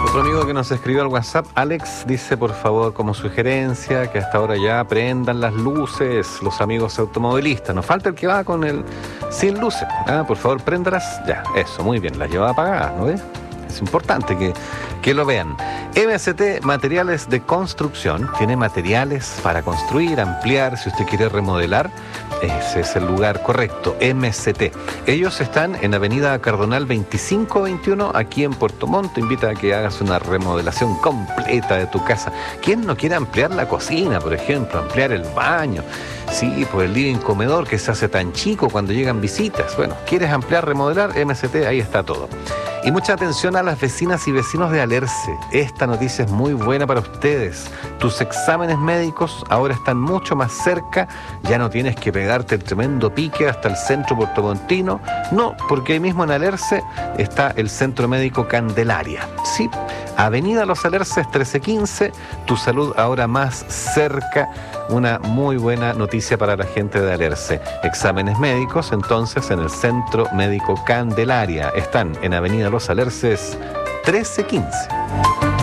Otro amigo que nos escribió al WhatsApp, Alex, dice por favor como sugerencia que hasta ahora ya prendan las luces los amigos automovilistas. Nos falta el que va con el sin luces. Por favor, préndalas. Ya, eso, muy bien, las lleva apagadas, ¿no ves? Es importante que lo vean. MST Materiales de Construcción tiene materiales para construir, ampliar, si usted quiere remodelar, ese es el lugar correcto, MST. Ellos están en Avenida Cardonal 2521, aquí en Puerto Montt. Te invita a que hagas una remodelación completa de tu casa. ¿Quién no quiere ampliar la cocina, por ejemplo? Ampliar el baño. Sí, pues el living comedor que se hace tan chico cuando llegan visitas. Bueno, ¿quieres ampliar, remodelar? MST, ahí está todo. Y mucha atención a las vecinas y vecinos de Alerce. Esta noticia es muy buena para ustedes. Tus exámenes médicos ahora están mucho más cerca. Ya no tienes que pegarte el tremendo pique hasta el centro puertomontino. No, porque ahí mismo en Alerce está el Centro Médico Candelaria. Sí, Avenida Los Alerces 1315. Tu salud ahora más cerca. Una muy buena noticia para la gente de Alerce. Exámenes médicos, entonces, en el Centro Médico Candelaria. Están en Avenida Los Alerces 1315.